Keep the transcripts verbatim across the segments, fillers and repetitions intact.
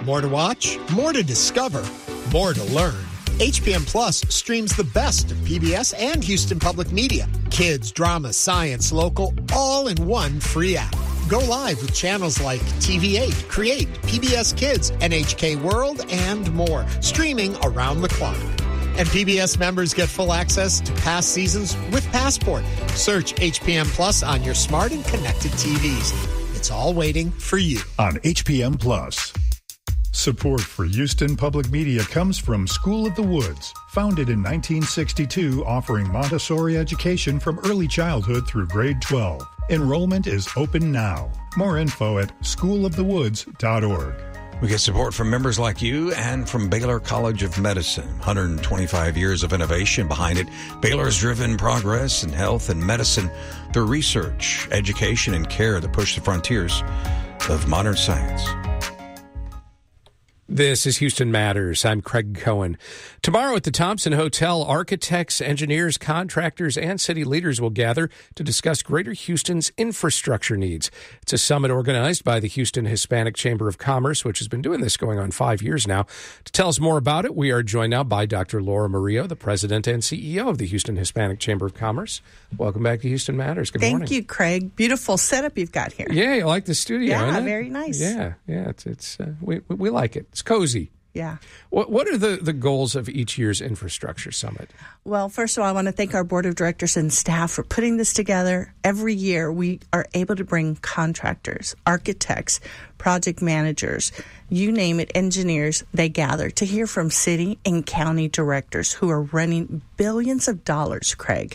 More to watch, more to discover, more to learn. H P M Plus streams the best of P B S and Houston Public Media. Kids, drama, science, local, all in one free app. Go live with channels like T V eight, Create, P B S Kids, N H K World, and more, streaming around the clock. And P B S members get full access to past seasons with Passport. Search H P M Plus on your smart and connected T Vs. It's all waiting for you. On H P M Plus. Support for Houston Public Media comes from School of the Woods, founded in nineteen sixty-two, offering Montessori education from early childhood through grade twelve. Enrollment is open now. More info at school of the woods dot org. We get support from members like you and from Baylor College of Medicine. one hundred twenty-five years of innovation behind it. Baylor's driven progress in health and medicine through research, education, and care that push the frontiers of modern science. This is Houston Matters. I'm Craig Cohen. Tomorrow at the Thompson Hotel, architects, engineers, contractors, and city leaders will gather to discuss Greater Houston's infrastructure needs. It's a summit organized by the Houston Hispanic Chamber of Commerce, which has been doing this going on five years now. To tell us more about it, we are joined now by Doctor Laura Murillo, the president and C E O of the Houston Hispanic Chamber of Commerce. Welcome back to Houston Matters. Good Thank morning. Thank you, Craig. Beautiful setup you've got here. Yeah, you like the studio, Yeah, isn't it? very nice. Yeah, yeah, it's, it's uh, we, we like it. It's cozy. Yeah. What what are the, the goals of each year's infrastructure summit? Well, first of all, I want to thank our board of directors and staff for putting this together. Every year, we are able to bring contractors, architects, project managers, you name it, engineers. They gather to hear from city and county directors who are running billions of dollars, Craig,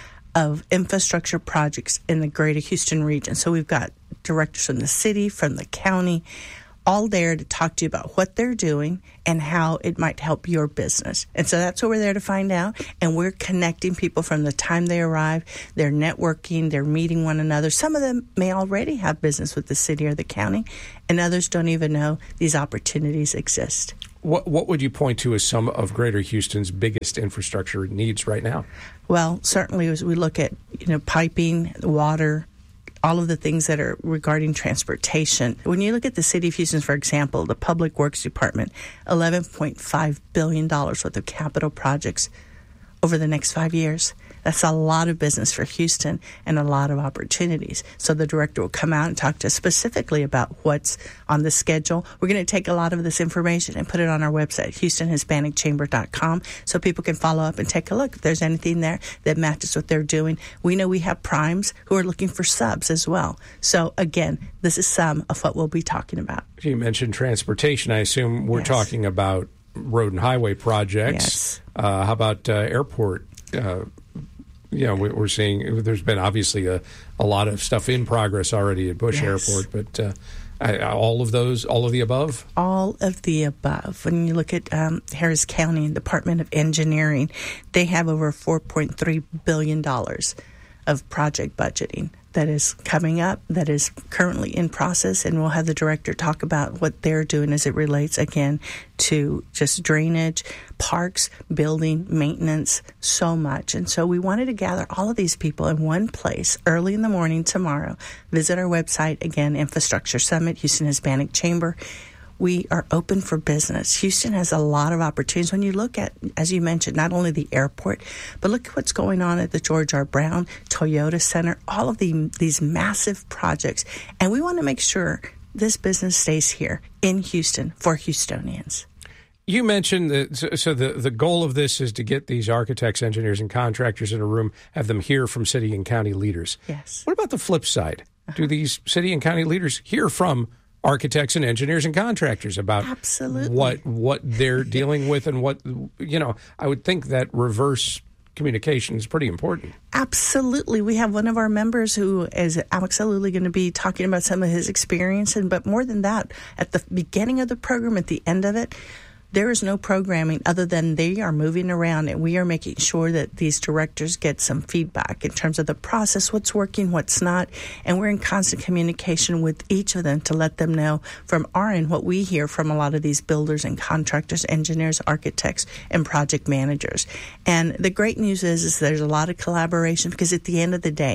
of infrastructure projects in the greater Houston region. So we've got directors from the city, from the county, all there to talk to you about what they're doing and how it might help your business. And so that's what we're there to find out. And we're connecting people from the time they arrive. They're networking. They're meeting one another. Some of them may already have business with the city or the county, and others don't even know these opportunities exist. What what would you point to as some of Greater Houston's biggest infrastructure needs right now? Well, certainly as we look at, you know, piping, water, all of the things that are regarding transportation. When you look at the city of Houston, for example, the Public Works Department, eleven point five billion dollars worth of capital projects over the next five years. That's a lot of business for Houston and a lot of opportunities. So the director will come out and talk to us specifically about what's on the schedule. We're going to take a lot of this information and put it on our website, houston hispanic chamber dot com, so people can follow up and take a look if there's anything there that matches what they're doing. We know we have primes who are looking for subs as well. So again, this is some of what we'll be talking about. You mentioned transportation. I assume we're yes. talking about road and highway projects. Yes. Uh, how about uh, airport? Uh, you know, we're seeing there's been obviously a, a lot of stuff in progress already at Bush yes. Airport, but uh, I, all of those, all of the above? All of the above. When you look at um, Harris County Department of Engineering, they have over four point three billion dollars of project budgeting that is coming up, that is currently in process, and we'll have the director talk about what they're doing as it relates, again, to just drainage, parks, building, maintenance, so much. And so we wanted to gather all of these people in one place early in the morning tomorrow. Visit our website, again, Infrastructure Summit, Houston Hispanic Chamber. We are open for business. Houston has a lot of opportunities. When you look at, as you mentioned, not only the airport, but look at what's going on at the George R. Brown, Toyota Center, all of the, these massive projects. And we want to make sure this business stays here in Houston for Houstonians. You mentioned that, so, so the, the goal of this is to get these architects, engineers, and contractors in a room, have them hear from city and county leaders. Yes. What about the flip side? Uh-huh. Do these city and county leaders hear from architects and engineers and contractors about Absolutely. what what they're dealing with and what, you know, I would think that reverse communication is pretty important. Absolutely. We have one of our members who is absolutely going to be talking about some of his experience. And but more than that, at the beginning of the program, at the end of it, there is no programming other than they are moving around, and we are making sure that these directors get some feedback in terms of the process, what's working, what's not. And we're in constant communication with each of them to let them know from our end what we hear from a lot of these builders and contractors, engineers, architects, and project managers. And the great news is, is there's a lot of collaboration because at the end of the day,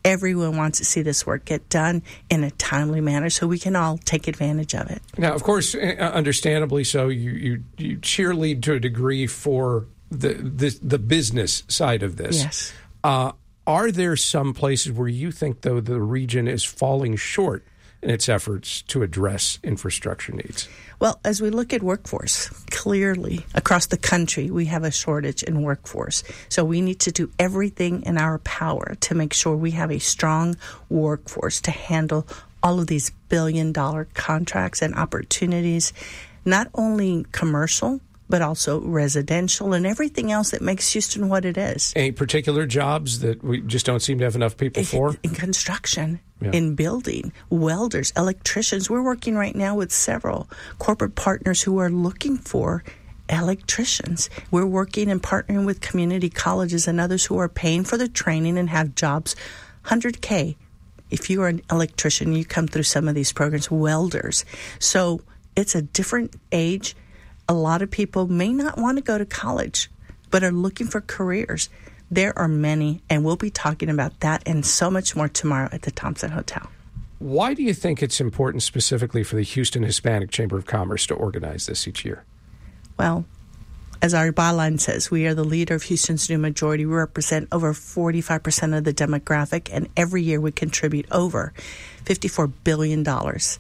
Everyone wants to see this work get done in a timely manner so we can all take advantage of it. Now, of course, understandably so, you, you, you cheerlead to a degree for the, the, the business side of this. Yes. Uh, are there some places where you think, though, the region is falling short in its efforts to address infrastructure needs? Well, as we look at workforce, clearly across the country, we have a shortage in workforce. So we need to do everything in our power to make sure we have a strong workforce to handle all of these billion-dollar contracts and opportunities, not only commercial, but also residential and everything else that makes Houston what it is. Any particular jobs that we just don't seem to have enough people for? In construction, yeah. in building, welders, electricians. We're working right now with several corporate partners who are looking for electricians. We're working and partnering with community colleges and others who are paying for the training and have jobs. one hundred K, if you are an electrician, you come through some of these programs, welders. So it's a different age. A lot of people may not want to go to college, but are looking for careers. There are many, and we'll be talking about that and so much more tomorrow at the Thompson Hotel. Why do you think it's important specifically for the Houston Hispanic Chamber of Commerce to organize this each year? Well, as our byline says, we are the leader of Houston's new majority. We represent over forty-five percent of the demographic, and every year we contribute over fifty-four billion dollars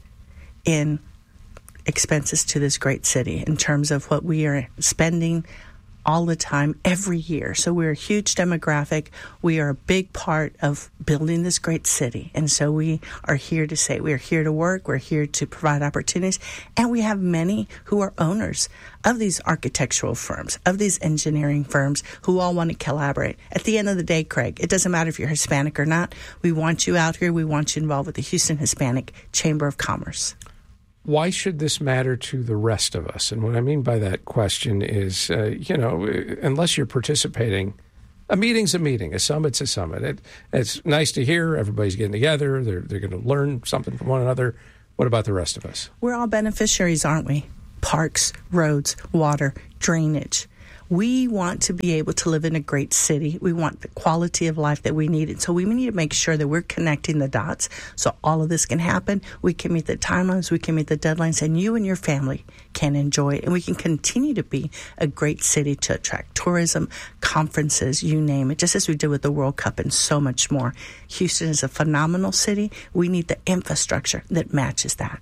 in expenses to this great city in terms of what we are spending all the time, every year. So we're a huge demographic. We are a big part of building this great city. And so we are here to say we're here to work, we're here to provide opportunities, and we have many who are owners of these architectural firms, of these engineering firms, who all want to collaborate. At the end of the day, Craig, it doesn't matter if you're Hispanic or not. We want you out here. We want you involved with the Houston Hispanic Chamber of Commerce. Why should this matter to the rest of us? And what I mean by that question is, uh, you know, unless you're participating, a meeting's a meeting, a summit's a summit. It, it's nice to hear everybody's getting together. They're, they're going to learn something from one another. What about the rest of us? We're all beneficiaries, aren't we? Parks, roads, water, drainage. We want to be able to live in a great city. We want the quality of life that we need. And so we need to make sure that we're connecting the dots so all of this can happen. We can meet the timelines, we can meet the deadlines, and you and your family can enjoy it. And we can continue to be a great city to attract tourism, conferences, you name it, just as we did with the World Cup and so much more. Houston is a phenomenal city. We need the infrastructure that matches that.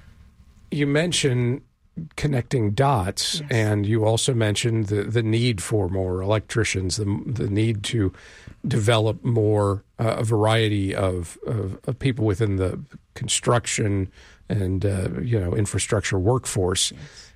You mentioned connecting dots, yes. And you also mentioned the, the need for more electricians, the, the need to develop more, uh, a variety of, of, of people within the construction and, uh, you know, infrastructure workforce. Yes.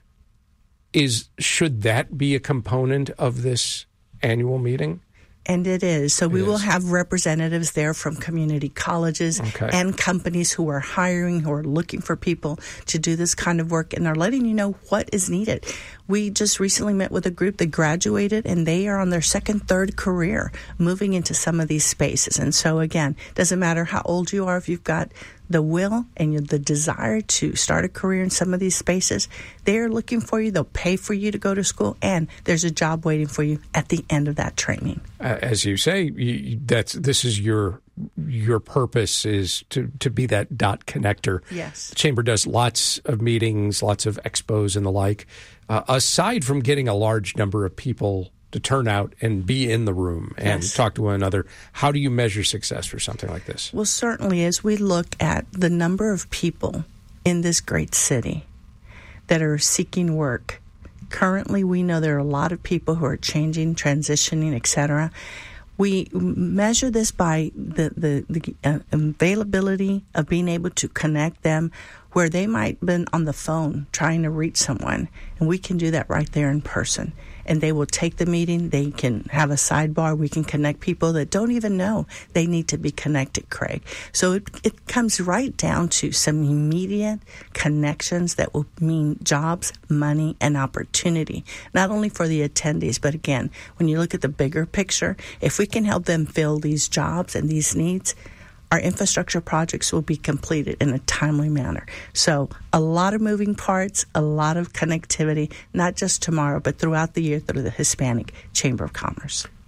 Is should that be a component of this annual meeting? And it is. So we it will is. have representatives there from community colleges okay. and companies who are hiring, who are looking for people to do this kind of work, and are letting you know what is needed. We just recently met with a group that graduated, and they are on their second, third career moving into some of these spaces. And so, again, doesn't matter how old you are, if you've got the will and the desire to start a career in some of these spaces, they're looking for you. They'll pay for you to go to school, and there's a job waiting for you at the end of that training. Uh, as you say, you, that's this is your your purpose is to, to be that dot connector. Yes. The Chamber does lots of meetings, lots of expos and the like. Uh, aside from getting a large number of people to turn out and be in the room and yes. talk to one another, how do you measure success for something like this? Well, certainly as we look at the number of people in this great city that are seeking work, currently we know there are a lot of people who are changing, transitioning, et cetera. We measure this by the, the, the uh, availability of being able to connect them where they might have been on the phone trying to reach someone, and we can do that right there in person. And they will take the meeting. They can have a sidebar. We can connect people that don't even know they need to be connected, Craig. So it, it comes right down to some immediate connections that will mean jobs, money, and opportunity, not only for the attendees, but again, when you look at the bigger picture, if we can help them fill these jobs and these needs, our infrastructure projects will be completed in a timely manner. So a lot of moving parts, a lot of connectivity, not just tomorrow, but throughout the year through the Hispanic Chamber of Commerce.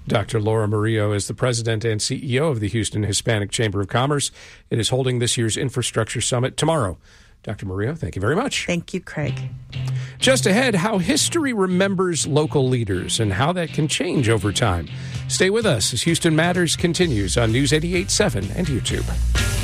Doctor Laura Murillo is the president and C E O of the Houston Hispanic Chamber of Commerce. It is holding this year's Infrastructure Summit tomorrow. Doctor Murillo, thank you very much. Thank you, Craig. Just ahead, how history remembers local leaders and how that can change over time. Stay with us as Houston Matters continues on News eighty-eight point seven and YouTube.